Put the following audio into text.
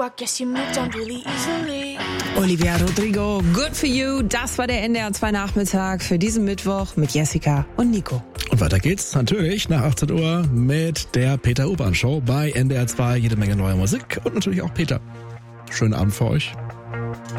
I guess you moved on really easily. Olivia Rodrigo, Good for You. Das war der NDR 2 Nachmittag für diesen Mittwoch mit Jessica und Nico. Und weiter geht's natürlich nach 18 Uhr mit der Peter Urban Show bei NDR 2. Jede Menge neue Musik und natürlich auch Peter. Schönen Abend für euch.